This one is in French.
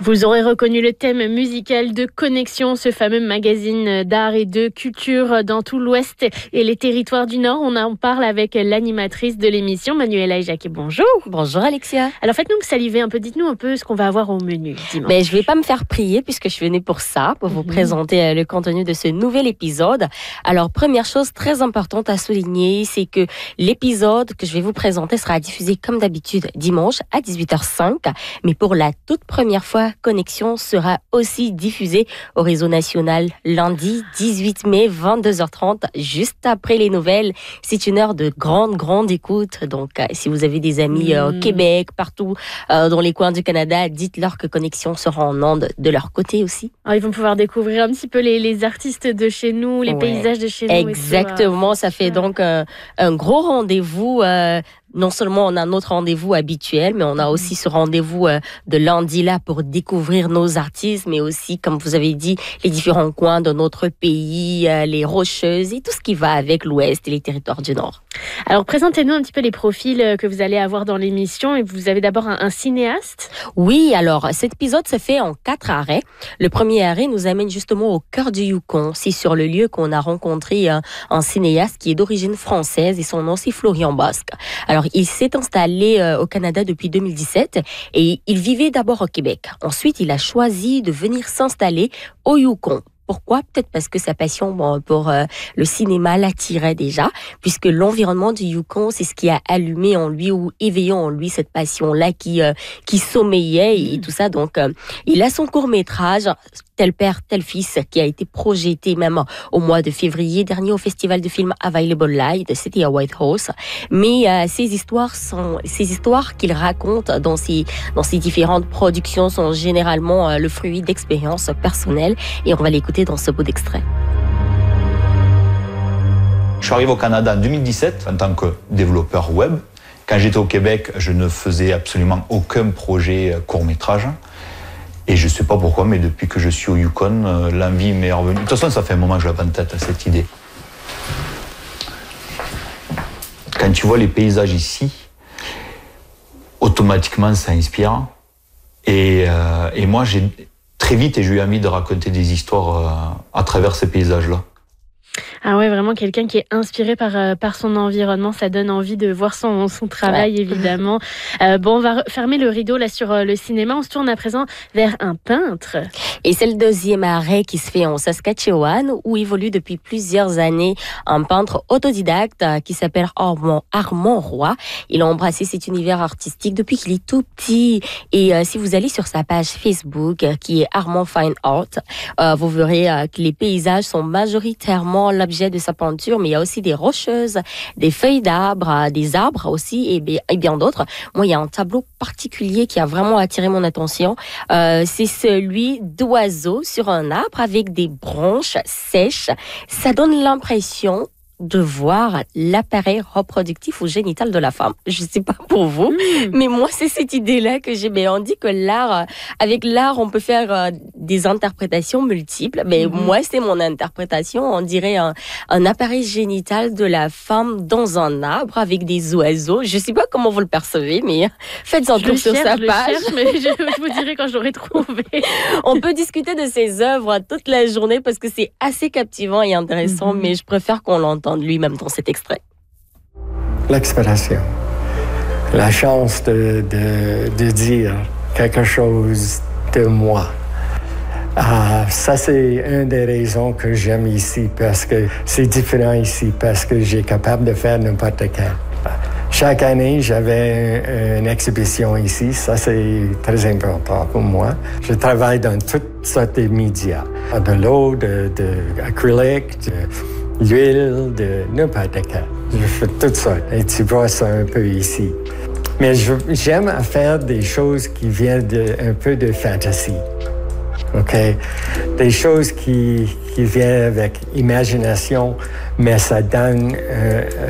Vous aurez reconnu le thème musical de Connexion, ce fameux magazine d'art et de culture dans tout l'Ouest et les territoires du Nord. On en parle avec l'animatrice de l'émission, Manuela Jacquet. Bonjour. Bonjour Alexia. Alors faites-nous saliver un peu, dites-nous un peu ce qu'on va avoir au menu dimanche. Mais je ne vais pas me faire prier puisque je suis venue pour ça, pour vous présenter le contenu de ce nouvel épisode. Alors première chose très importante à souligner, c'est que l'épisode que je vais vous présenter sera diffusé comme d'habitude dimanche à 18h05. Mais pour la toute première fois, Connexion sera aussi diffusée au réseau national lundi 18 mai 22h30, juste après les nouvelles. C'est une heure de grande écoute. Donc si vous avez des amis au Québec, partout dans les coins du Canada, dites-leur que Connexion sera en onde de leur côté aussi. Alors, ils vont pouvoir découvrir un petit peu les artistes de chez nous, les paysages de chez nous. Exactement, ça fait donc un gros rendez-vous. Non seulement on a notre rendez-vous habituel, mais on a aussi ce rendez-vous de lundi là pour découvrir nos artistes, mais aussi, comme vous avez dit, les différents coins de notre pays, les Rocheuses et tout ce qui va avec l'Ouest et les territoires du Nord. Alors, présentez-nous un petit peu les profils que vous allez avoir dans l'émission. Et vous avez d'abord un cinéaste. Oui, alors cet épisode se fait en 4 arrêts. Le premier arrêt nous amène justement au cœur du Yukon. C'est sur le lieu qu'on a rencontré un cinéaste qui est d'origine française et son nom c'est Florian Bosque. Alors, il s'est installé au Canada depuis 2017 et il vivait d'abord au Québec. Ensuite, il a choisi de venir s'installer au Yukon. Pourquoi? Peut-être parce que sa passion pour le cinéma l'attirait déjà, puisque l'environnement du Yukon, c'est ce qui a allumé en lui ou éveillé en lui cette passion-là qui sommeillait et tout ça. Donc, il a son court-métrage Tel père, tel fils, qui a été projeté même au mois de février dernier au festival de film Available Light, c'était à Whitehorse. Mais ces histoires qu'il raconte dans ses différentes productions sont généralement le fruit d'expériences personnelles et on va l'écouter dans ce bout d'extrait. Je suis arrivé au Canada en 2017 en tant que développeur web. Quand j'étais au Québec, je ne faisais absolument aucun projet court-métrage. Et je ne sais pas pourquoi, mais depuis que je suis au Yukon, l'envie m'est revenue. De toute façon, ça fait un moment que je l'avais en tête, cette idée. Quand tu vois les paysages ici, automatiquement, ça inspire. Et moi, très vite, j'ai eu envie de raconter des histoires à travers ces paysages-là. Ah ouais, vraiment quelqu'un qui est inspiré par son environnement, ça donne envie de voir son travail, évidemment. On va fermer le rideau là sur le cinéma. On se tourne à présent vers un peintre. Et c'est le deuxième arrêt qui se fait en Saskatchewan, où évolue depuis plusieurs années un peintre autodidacte qui s'appelle Armand Roy. Il a embrassé cet univers artistique depuis qu'il est tout petit. Et si vous allez sur sa page Facebook, qui est Armand Fine Art, vous verrez que les paysages sont majoritairement l'objet de sa peinture, mais il y a aussi des rocheuses, des feuilles d'arbres, des arbres aussi et bien d'autres. Moi, il y a un tableau particulier qui a vraiment attiré mon attention. C'est celui d'oiseaux sur un arbre avec des branches sèches. Ça donne l'impression de voir l'appareil reproductif ou génital de la femme. Je ne sais pas pour vous, mais moi, c'est cette idée-là que j'ai. Mais on dit que avec l'art, on peut faire des interprétations multiples. Mais moi, c'est mon interprétation. On dirait un appareil génital de la femme dans un arbre avec des oiseaux. Je ne sais pas comment vous le percevez, mais faites un tour sur sa page. Mais je vous dirai quand je l'aurai trouvé. On peut discuter de ses œuvres toute la journée parce que c'est assez captivant et intéressant, mais je préfère qu'on l'entende lui-même dans cet extrait. L'expression, la chance de dire quelque chose de moi. Ça, c'est une des raisons que j'aime ici, parce que c'est différent ici, parce que j'ai capable de faire n'importe quel. Chaque année, j'avais une exhibition ici. Ça, c'est très important pour moi. Je travaille dans toutes sortes de médias. De l'eau, de acrylique, de l'huile, de n'importe quel. Je fais toutes sortes. Et tu vois ça un peu ici. Mais j'aime faire des choses qui viennent un peu de fantasy. OK? Des choses qui viennent avec imagination, mais ça donne